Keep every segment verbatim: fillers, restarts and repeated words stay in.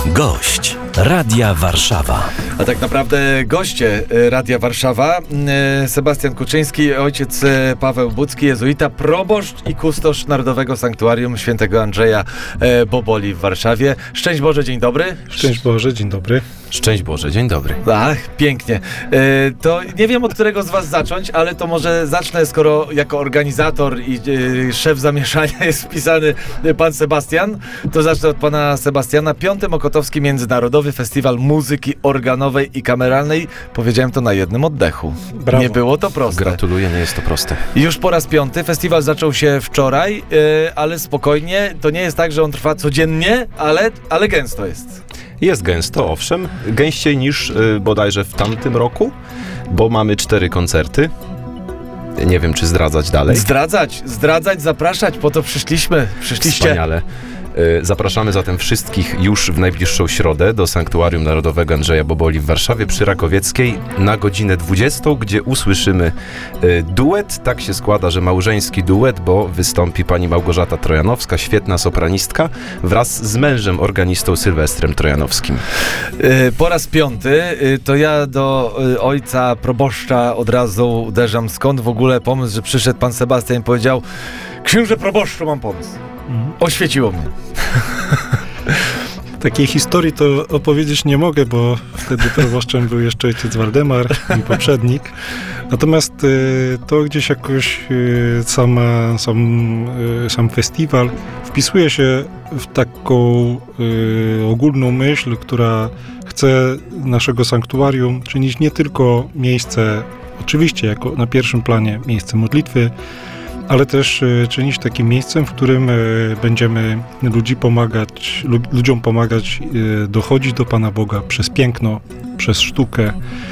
Gość Radia Warszawa. A tak naprawdę goście Radia Warszawa, Sebastian Kuczyński, ojciec Paweł Budzki, jezuita, proboszcz i kustosz Narodowego Sanktuarium Świętego Andrzeja Boboli w Warszawie. Szczęść Boże, dzień dobry. Szczęść Boże, dzień dobry. Szczęść Boże, dzień dobry. Ach, pięknie. To nie wiem, od którego z was zacząć, ale to może zacznę, skoro jako organizator i szef zamieszania jest wpisany pan Sebastian, to zacznę od pana Sebastiana. Piąty Mokotowski Międzynarodowy Festiwal Muzyki Organowej i Kameralnej. Powiedziałem to na jednym oddechu. Brawo. Nie było to proste. Gratuluję, nie jest to proste. Już po raz piąty. Festiwal zaczął się wczoraj, ale spokojnie. To nie jest tak, że on trwa codziennie, ale, ale gęsto jest. Jest gęsto, owszem. Gęściej niż y, bodajże w tamtym roku, bo mamy cztery koncerty. Nie wiem, czy zdradzać dalej. Zdradzać, zdradzać, zapraszać, po to przyszliśmy. Przyszliście. Wspaniale. Y, Zapraszamy zatem wszystkich już w najbliższą środę do Sanktuarium Narodowego Andrzeja Boboli w Warszawie przy Rakowieckiej na godzinę dwudziestą, gdzie usłyszymy y, duet. Tak się składa, że małżeński duet, bo wystąpi pani Małgorzata Trojanowska, świetna sopranistka, wraz z mężem organistą Sylwestrem Trojanowskim. Y, po raz piąty, y, to ja do y, ojca proboszcza od razu uderzam. Skąd w ogóle pomysł, że przyszedł pan Sebastian i powiedział: księże proboszczu, mam pomysł. Mhm. Oświeciło mnie. Takiej historii to opowiedzieć nie mogę, bo wtedy proboszczem był jeszcze ojciec Waldemar, mój poprzednik. Natomiast y, to gdzieś jakoś y, sama, sam, y, sam festiwal wpisuje się w taką y, ogólną myśl, która chce naszego sanktuarium czynić nie tylko miejsce, oczywiście jako na pierwszym planie miejsce modlitwy, ale też y, czynić takim miejscem, w którym y, będziemy ludzi pomagać, lu, ludziom pomagać y, dochodzić do Pana Boga przez piękno, przez sztukę, y,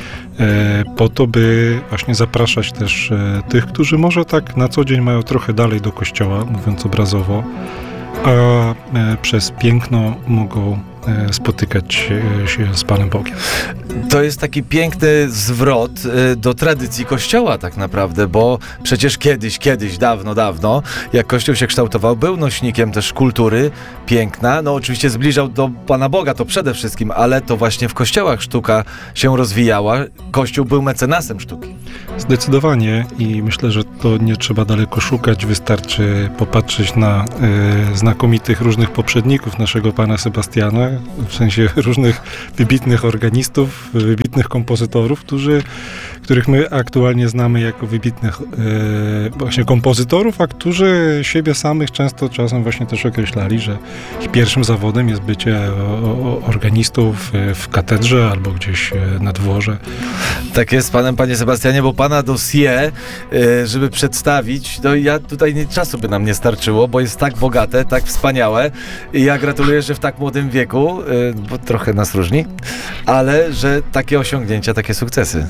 po to, by właśnie zapraszać też y, tych, którzy może tak na co dzień mają trochę dalej do kościoła, mówiąc obrazowo, a y, przez piękno mogą y, spotykać y, się z Panem Bogiem. To jest taki piękny zwrot y, do tradycji Kościoła tak naprawdę, bo przecież kiedyś, kiedyś, dawno, dawno, jak Kościół się kształtował, był nośnikiem też kultury, piękna, no oczywiście zbliżał do Pana Boga, to przede wszystkim, ale to właśnie w kościołach sztuka się rozwijała, Kościół był mecenasem sztuki. Zdecydowanie i myślę, że to nie trzeba daleko szukać, wystarczy popatrzeć na y, znakomitych różnych poprzedników naszego pana Sebastiana, w sensie różnych wybitnych organistów, wybitnych kompozytorów, którzy, których my aktualnie znamy jako wybitnych y, właśnie kompozytorów, a którzy siebie samych często czasem właśnie też określali, że ich pierwszym zawodem jest bycie o, o, organistą w, w katedrze albo gdzieś na dworze. Tak jest z panem, panie Sebastianie, bo pana dossier, y, żeby przedstawić, to ja tutaj nie, czasu by nam nie starczyło, bo jest tak bogate, tak wspaniałe i ja gratuluję, że w tak młodym wieku, y, bo trochę nas różni, ale że takie osiągnięcia, takie sukcesy.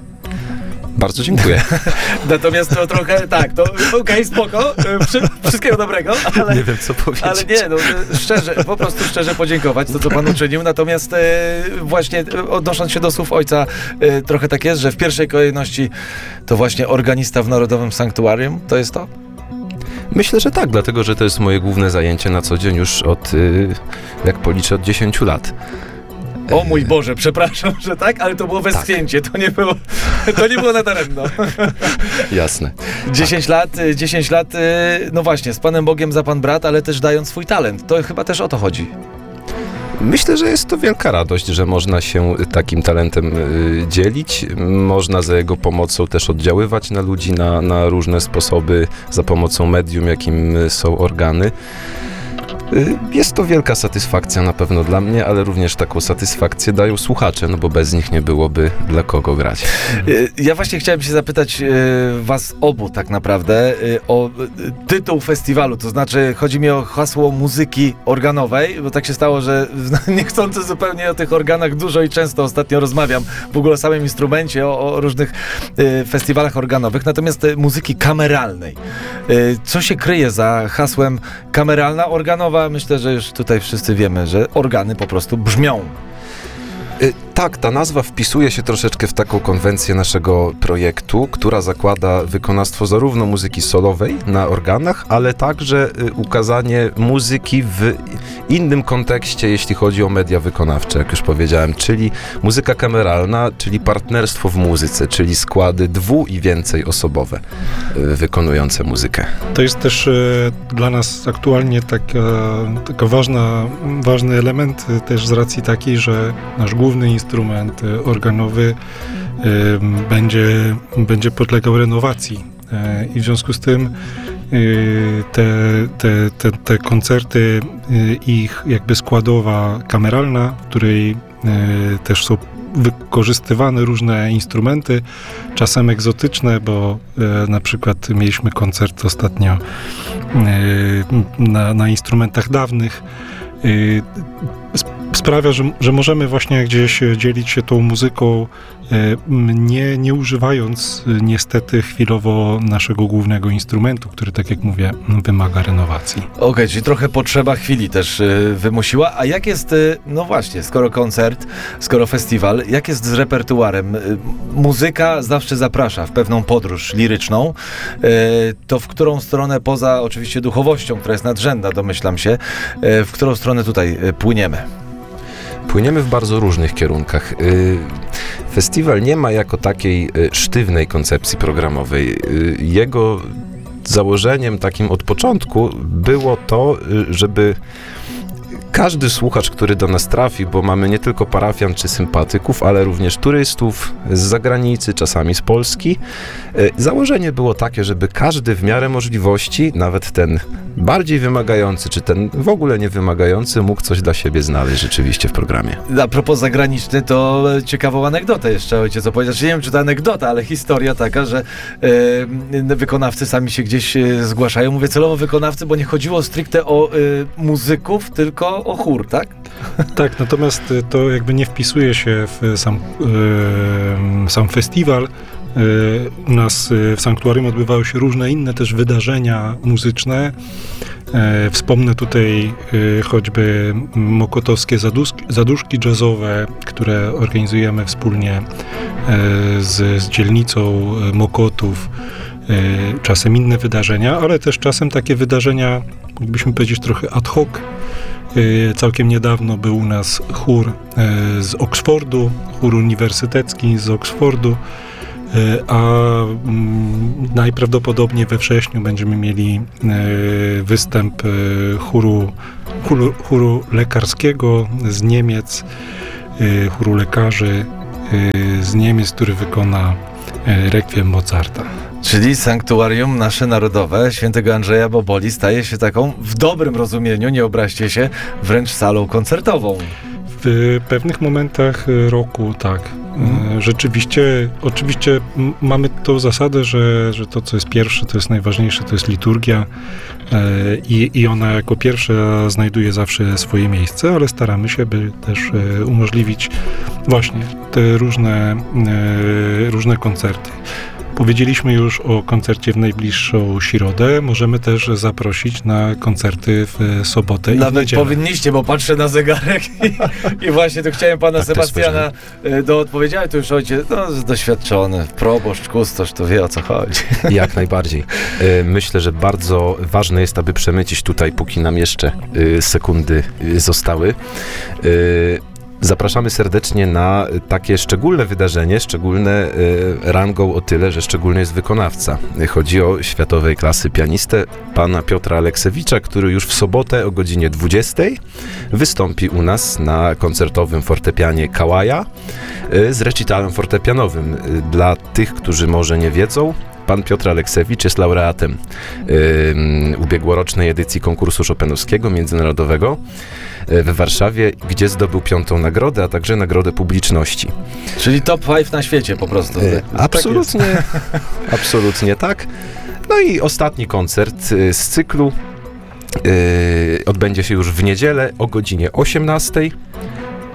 Bardzo dziękuję. Natomiast to trochę, tak, to okej, okay, spoko, Wszy, wszystkiego dobrego, ale... Nie wiem, co powiedzieć. Ale nie, no szczerze, po prostu szczerze podziękować to, co pan uczynił, natomiast e, właśnie odnosząc się do słów ojca, e, trochę tak jest, że w pierwszej kolejności to właśnie organista w Narodowym Sanktuarium, to jest to? Myślę, że tak, dlatego, że to jest moje główne zajęcie na co dzień już od, y, jak policzę, od dziesięciu lat. O mój Boże, przepraszam, że tak, ale to było westchnięcie, to nie było, to nie było nadaremno. Jasne. dziesięć lat, dziesięć lat, no właśnie, z Panem Bogiem za Pan brat, ale też dając swój talent. To chyba też o to chodzi. Myślę, że jest to wielka radość, że można się takim talentem y, dzielić. Można za jego pomocą też oddziaływać na ludzi na, na różne sposoby, za pomocą medium, jakim są organy. Jest to wielka satysfakcja na pewno dla mnie, ale również taką satysfakcję dają słuchacze, no bo bez nich nie byłoby dla kogo grać. Ja właśnie chciałem się zapytać was obu tak naprawdę o tytuł festiwalu, to znaczy chodzi mi o hasło muzyki organowej, bo tak się stało, że niechcący zupełnie o tych organach dużo i często ostatnio rozmawiam, w ogóle o samym instrumencie, o, o różnych festiwalach organowych, natomiast muzyki kameralnej. Co się kryje za hasłem kameralna, organowa? Myślę, że już tutaj wszyscy wiemy, że organy po prostu brzmią. Tak, ta nazwa wpisuje się troszeczkę w taką konwencję naszego projektu, która zakłada wykonawstwo zarówno muzyki solowej na organach, ale także y, ukazanie muzyki w innym kontekście, jeśli chodzi o media wykonawcze, jak już powiedziałem, czyli muzyka kameralna, czyli partnerstwo w muzyce, czyli składy dwu- i więcej osobowe y, wykonujące muzykę. To jest też e, dla nas aktualnie taka, taka ważna, ważny element e, też z racji takiej, że nasz główny instrument e, organowy e, będzie, będzie podlegał renowacji e, i w związku z tym e, te, te, te, te koncerty, e, ich jakby składowa kameralna, w której e, też są wykorzystywane różne instrumenty, czasem egzotyczne, bo e, na przykład mieliśmy koncert ostatnio e, na, na instrumentach dawnych. E, sp- sprawia, że, że możemy właśnie gdzieś dzielić się tą muzyką, e, nie, nie używając e, niestety chwilowo naszego głównego instrumentu, który, tak jak mówię, wymaga renowacji. Okej, okay, czyli trochę potrzeba chwili też y, wymusiła. A jak jest, y, no właśnie, skoro koncert, skoro festiwal, jak jest z repertuarem? Y, muzyka zawsze zaprasza w pewną podróż liryczną. Y, to w którą stronę, poza oczywiście duchowością, która jest nadrzędna, domyślam się, y, w którą stronę tutaj y, płyniemy? Płyniemy w bardzo różnych kierunkach. Festiwal nie ma jako takiej sztywnej koncepcji programowej. Jego założeniem takim od początku było to, żeby każdy słuchacz, który do nas trafi, bo mamy nie tylko parafian czy sympatyków, ale również turystów z zagranicy, czasami z Polski. Założenie było takie, żeby każdy w miarę możliwości, nawet ten bardziej wymagający, czy ten w ogóle niewymagający, mógł coś dla siebie znaleźć rzeczywiście w programie. A propos zagraniczny, to ciekawą anegdotę jeszcze ojciec opowiedział. Nie wiem, czy to anegdota, ale historia taka, że e, wykonawcy sami się gdzieś e, zgłaszają. Mówię celowo wykonawcy, bo nie chodziło stricte o e, muzyków, tylko o chór, tak? Tak, natomiast to jakby nie wpisuje się w sam, e, sam festiwal. U nas w Sanktuarium odbywały się różne inne też wydarzenia muzyczne. Wspomnę tutaj choćby mokotowskie zaduszki, zaduszki jazzowe, które organizujemy wspólnie z, z dzielnicą Mokotów. Czasem inne wydarzenia, ale też czasem takie wydarzenia, jakbyśmy powiedzieć, trochę ad hoc. Całkiem niedawno był u nas chór z Oksfordu, chór uniwersytecki z Oksfordu, a najprawdopodobniej we wrześniu będziemy mieli występ chóru, chóru, chóru lekarskiego z Niemiec, chóru lekarzy z Niemiec, który wykona rekwiem Mozarta. Czyli Sanktuarium nasze narodowe Świętego Andrzeja Boboli staje się taką, w dobrym rozumieniu, nie obraźcie się, wręcz salą koncertową. W pewnych momentach roku tak. Mhm. Rzeczywiście, oczywiście m- mamy tą zasadę, że, że to, co jest pierwsze, to jest najważniejsze, to jest liturgia e, i, i ona jako pierwsza znajduje zawsze swoje miejsce, ale staramy się, by też e, umożliwić właśnie te różne, e, różne koncerty. Powiedzieliśmy już o koncercie w najbliższą środę. Możemy też zaprosić na koncerty w sobotę i Nawet w niedzielę. powinniście, bo patrzę na zegarek i, i właśnie tu chciałem pana Tak, Sebastiana do odpowiedzi, ale to już ojciec no, doświadczony, proboszcz, kustosz, to wie, o co chodzi. Jak najbardziej. Myślę, że bardzo ważne jest, aby przemycić tutaj, póki nam jeszcze sekundy zostały. Zapraszamy serdecznie na takie szczególne wydarzenie, szczególne rangą o tyle, że szczególny jest wykonawca. Chodzi o światowej klasy pianistę, pana Piotra Aleksewicza, który już w sobotę o godzinie dwudziestej wystąpi u nas na koncertowym fortepianie Kałaja z recitalem fortepianowym. Dla tych, którzy może nie wiedzą, pan Piotr Aleksewicz jest laureatem yy, ubiegłorocznej edycji konkursu chopinowskiego międzynarodowego w Warszawie, gdzie zdobył piątą nagrodę, a także nagrodę publiczności. Czyli top pięć na świecie po prostu. Yy, absolutnie, absolutnie tak. No i ostatni koncert yy, z cyklu yy, odbędzie się już w niedzielę o godzinie osiemnastej.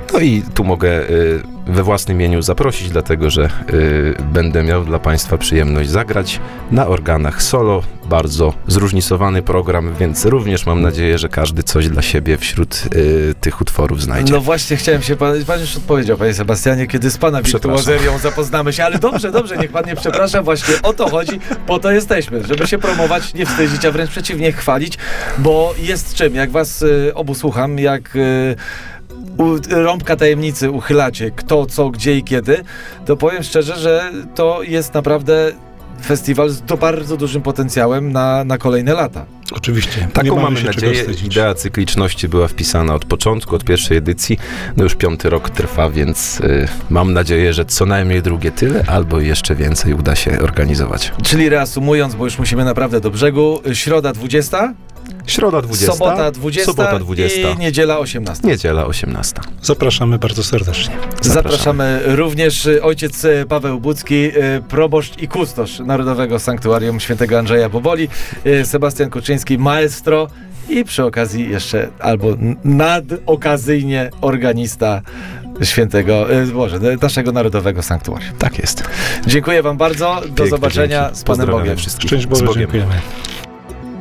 No i tu mogę y, we własnym imieniu zaprosić, dlatego że y, będę miał dla Państwa przyjemność zagrać na organach solo. Bardzo zróżnicowany program, więc również mam nadzieję, że każdy coś dla siebie wśród y, tych utworów znajdzie. No właśnie chciałem się, pan, pan już odpowiedział, panie Sebastianie, kiedy z pana wirtuozerią zapoznamy się, ale dobrze, dobrze, niech pan nie przeprasza, właśnie o to chodzi, po to jesteśmy, żeby się promować, nie wstydzić, a wręcz przeciwnie, chwalić, bo jest czym, jak was y, obu słucham, jak y, u, rąbka tajemnicy uchylacie, kto, co, gdzie i kiedy, to powiem szczerze, że to jest naprawdę festiwal z do bardzo dużym potencjałem na, na kolejne lata. Oczywiście. Nie Taką mamy się czego nadzieję. wstydzić. Idea cykliczności była wpisana od początku, od pierwszej edycji. No już piąty rok trwa, więc y, mam nadzieję, że co najmniej drugie tyle, albo jeszcze więcej uda się organizować. Czyli reasumując, bo już musimy naprawdę do brzegu, środa dwudziesta, Środa dwudziesta, sobota dwudziesta, sobota dwudziesta. i niedziela osiemnasta. Niedziela osiemnasta. Zapraszamy bardzo serdecznie. Zapraszamy. Zapraszamy również y, ojciec y, Paweł Budzki, y, proboszcz i kustosz Narodowego Sanktuarium Świętego Andrzeja Boboli, y, Sebastian Kuczyński, maestro i przy okazji jeszcze albo n- nadokazyjnie organista Świętego, y, Boże, naszego Narodowego Sanktuarium. Tak jest. Dziękuję wam bardzo, do Piękne zobaczenia dzięki. z Panem Pozdrawiamy Bogiem. wszystkich. Szczęść Z Boże, Bogiem. dziękujemy.